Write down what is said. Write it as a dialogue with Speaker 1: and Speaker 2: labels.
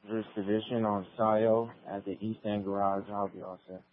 Speaker 1: This position on Sayo at the East End Garage. I'll be all set.